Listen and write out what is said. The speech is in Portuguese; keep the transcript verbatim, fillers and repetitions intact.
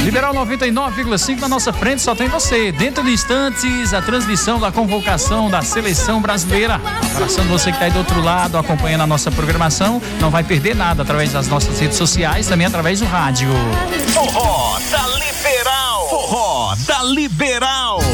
Liberal noventa e nove vírgula cinco na nossa frente, só tem você. Dentro de instantes, a transmissão da convocação da seleção brasileira. Abraçando você que está aí do outro lado, acompanhando a nossa programação. Não vai perder nada através das nossas redes sociais, também através do rádio. Forró da Liberal. Forró da Liberal.